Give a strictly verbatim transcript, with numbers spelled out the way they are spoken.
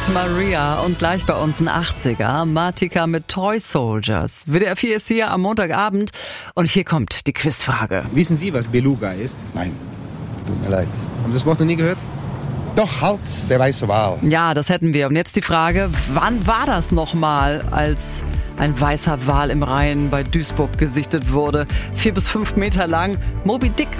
mit Maria und gleich bei uns ein achtziger. Matika mit Toy Soldiers. W D R vier ist hier am Montagabend und hier kommt die Quizfrage. Wissen Sie, was Beluga ist? Nein, tut mir leid. Haben Sie das Wort noch nie gehört? Doch, halt, der weiße Wal. Ja, das hätten wir. Und jetzt die Frage, wann war das nochmal, als ein weißer Wal im Rhein bei Duisburg gesichtet wurde? Vier bis fünf Meter lang. Moby Dick